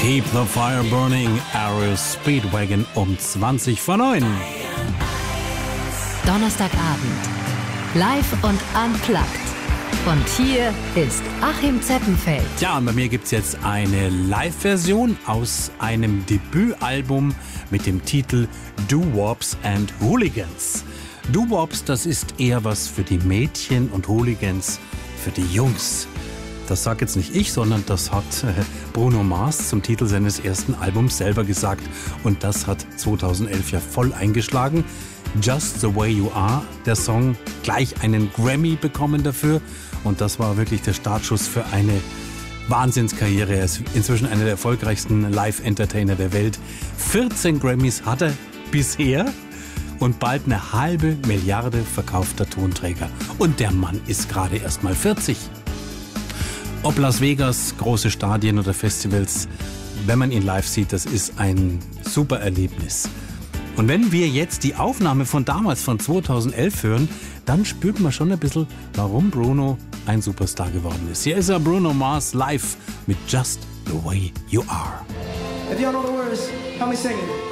Keep the Fire Burning, Aerial Speedwagon um 20 vor 9. Donnerstagabend. Live und unplugged. Und hier ist Achim Zeppenfeld. Ja, und bei mir gibt es jetzt eine Live-Version aus einem Debütalbum mit dem Titel Doo-Wops and Hooligans. Doo-Wops, das ist eher was für die Mädchen und Hooligans für die Jungs. Das sagt jetzt nicht ich, sondern das hat Bruno Mars zum Titel seines ersten Albums selber gesagt. Und das hat 2011 ja voll eingeschlagen. Just the Way You Are, der Song, gleich einen Grammy bekommen dafür. Und das war wirklich der Startschuss für eine Wahnsinnskarriere. Er ist inzwischen einer der erfolgreichsten Live-Entertainer der Welt. 14 Grammys hat er bisher und bald eine 500 Milliarden verkaufter Tonträger. Und der Mann ist gerade erst mal 40. Ob Las Vegas, große Stadien oder Festivals, wenn man ihn live sieht, das ist ein super Erlebnis. Und wenn wir jetzt die Aufnahme von damals, von 2011 hören, dann spürt man schon ein bisschen, warum Bruno ein Superstar geworden ist. Hier ist er, Bruno Mars, live mit Just the Way You Are. If y'all know the words, help me sing it.